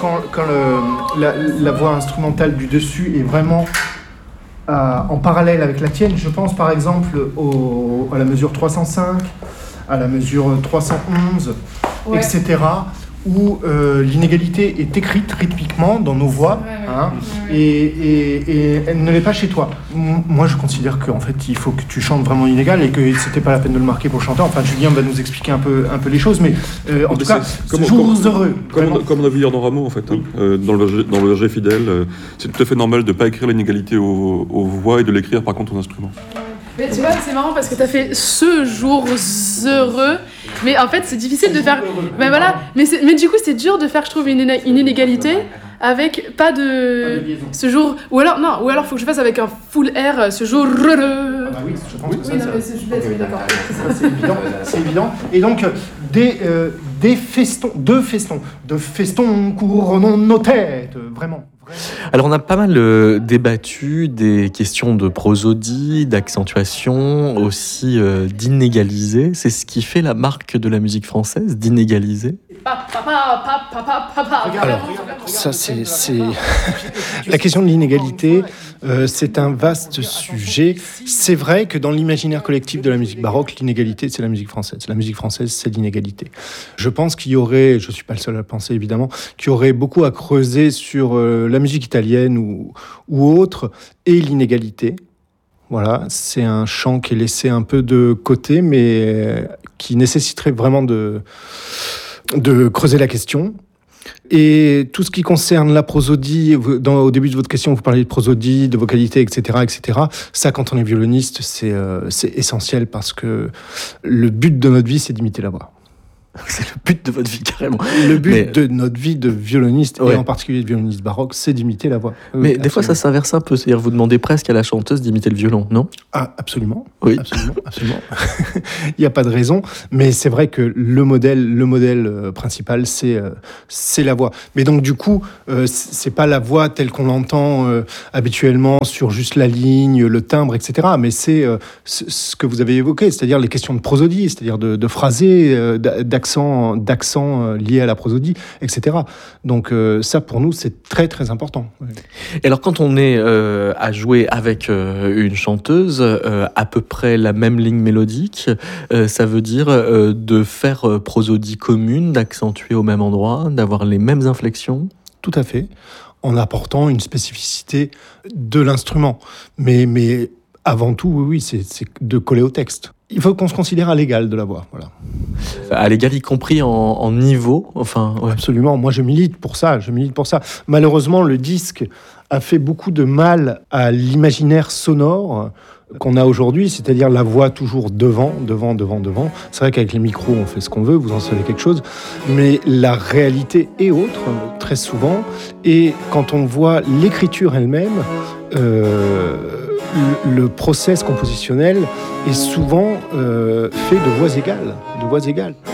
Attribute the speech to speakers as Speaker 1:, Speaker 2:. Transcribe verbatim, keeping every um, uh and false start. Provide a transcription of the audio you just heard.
Speaker 1: quand, quand le, la, la voix instrumentale du dessus est vraiment euh, en parallèle avec la tienne. Je pense par exemple au, à la mesure trois cent cinq, à la mesure trois cent onze, ouais. et cetera, où euh, l'inégalité est écrite rythmiquement dans nos voix, ouais, ouais, hein, ouais, ouais. Et, et, et elle ne l'est pas chez toi. M- moi, je considère qu'en fait, il faut que tu chantes vraiment inégal et que c'était pas la peine de le marquer pour le chanteur. Enfin, Julien va nous expliquer un peu, un peu les choses, mais euh, en mais tout cas, c'est jour heureux.
Speaker 2: Comme on, comme on a vu hier dans Rameau, en fait, oui. hein, euh, dans, le verger, dans le verger fidèle, euh, c'est tout à fait normal de ne pas écrire l'inégalité aux, aux voix et de l'écrire par contre aux instruments.
Speaker 3: Mais tu vois, c'est marrant parce que t'as fait ce jour heureux, mais en fait c'est difficile de faire. Ben voilà, mais, c'est... mais du coup c'est dur de faire, je trouve, une, iné... une inégalité avec pas de ce jour. Ou alors non, ou alors faut que je fasse avec un full R ce jour heureux.
Speaker 1: Ah bah oui, je pense
Speaker 3: oui,
Speaker 1: que ça,
Speaker 3: oui,
Speaker 1: ça...
Speaker 3: non, mais c'est, je vais être d'accord.
Speaker 1: Ça, c'est évident, c'est évident. Et donc des euh, des festons, deux festons, de festons couronnons nos têtes, vraiment.
Speaker 4: Alors on a pas mal euh, débattu des questions de prosodie, d'accentuation, aussi euh, d'inégaliser. C'est ce qui fait la marque de la musique française, d'inégaliser.
Speaker 1: Alors, ça c'est, c'est... la question de l'inégalité, euh, c'est un vaste sujet. C'est vrai que dans l'imaginaire collectif de la musique baroque, l'inégalité c'est la musique française. La musique française c'est l'inégalité. Je pense qu'il y aurait, je suis pas le seul à le penser évidemment, qu'il y aurait beaucoup à creuser sur euh, la musique italienne ou, ou autre, et l'inégalité. Voilà, c'est un champ qui est laissé un peu de côté, mais qui nécessiterait vraiment de, de creuser la question. Et tout ce qui concerne la prosodie, dans, au début de votre question, vous parliez de prosodie, de vocalité, et cetera, et cetera. Ça, quand on est violoniste, c'est, euh, c'est essentiel parce que le but de notre vie, c'est d'imiter la voix.
Speaker 4: C'est le but de votre vie, carrément.
Speaker 1: Le but
Speaker 4: mais...
Speaker 1: de notre vie de violoniste, ouais. et en particulier de violoniste baroque, c'est d'imiter la voix.
Speaker 4: Mais oui, des absolument. fois, ça s'inverse un peu. C'est-à-dire, vous demandez presque à la chanteuse d'imiter le violon, non ?
Speaker 1: Ah, absolument.
Speaker 4: Oui.
Speaker 1: Absolument, absolument. Il n'y a pas de raison. Mais c'est vrai que le modèle, le modèle euh, principal, c'est, euh, c'est la voix. Mais donc, du coup, euh, c'est pas la voix telle qu'on l'entend euh, habituellement sur juste la ligne, le timbre, et cetera. Mais c'est euh, ce que vous avez évoqué, c'est-à-dire les questions de prosodie, c'est-à-dire de, de phraser, euh, d'accent, d'accent euh, liés à la prosodie, et cetera. Donc euh, ça, pour nous, c'est très, très important. Ouais.
Speaker 4: Et alors, quand on est euh, à jouer avec euh, une chanteuse, euh, à peu près la même ligne mélodique, euh, ça veut dire euh, de faire euh, prosodie commune, d'accentuer au même endroit, d'avoir les mêmes inflexions ?
Speaker 1: Tout à fait, en apportant une spécificité de l'instrument. Mais, mais avant tout, oui, oui, c'est, c'est de coller au texte. Il faut qu'on se considère à l'égal de la voix, voilà.
Speaker 4: À l'égal, y compris en, en niveau, enfin. Ouais.
Speaker 1: Absolument. Moi, je milite pour ça. Je milite pour ça. Malheureusement, le disque a fait beaucoup de mal à l'imaginaire sonore qu'on a aujourd'hui, c'est-à-dire la voix toujours devant, devant, devant, devant. C'est vrai qu'avec les micros, on fait ce qu'on veut, vous en savez quelque chose, mais la réalité est autre, très souvent, et quand on voit l'écriture elle-même, euh, le, le process compositionnel est souvent euh, fait de voix égales, de voix égales.